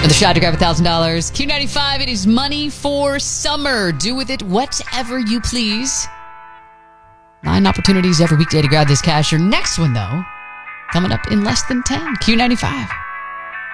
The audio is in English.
Another shot to grab $1,000. Q95, it is money for summer. Do with it whatever you please. 9 opportunities every weekday to grab this cash. Your next one, though, coming up in less than 10. Q95.